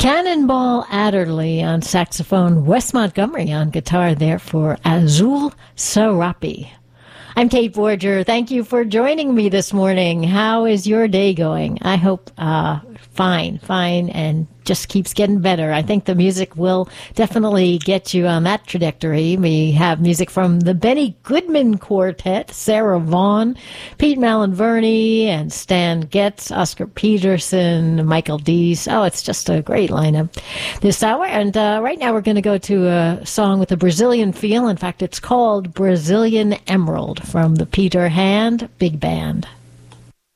Cannonball Adderley on saxophone, Wes Montgomery on guitar there for Azul Sarapi. I'm Kate Borger. Thank you for joining me this morning. How is your day going? I hope fine, and just keeps getting better. I think the music will definitely get you on that trajectory. We have music from the Benny Goodman Quartet, Sarah Vaughan, Pete Malinverni, and Stan Getz, Oscar Peterson, Michael Deese. Oh, it's just a great lineup this hour. And right now we're going to go to a song with a Brazilian feel. In fact, it's called Brazilian Emerald from the Peter Hand Big Band.